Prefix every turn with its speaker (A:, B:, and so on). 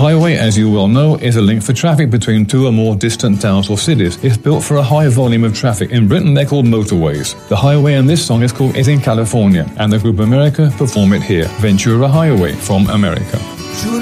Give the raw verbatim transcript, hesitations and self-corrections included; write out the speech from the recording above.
A: highway, as you well know, is a link for traffic between two or more distant towns or cities. It's built for a high volume of traffic. In Britain, they're called motorways. The highway in this song is called Is in California, and the group America perform it here. Ventura Highway from America.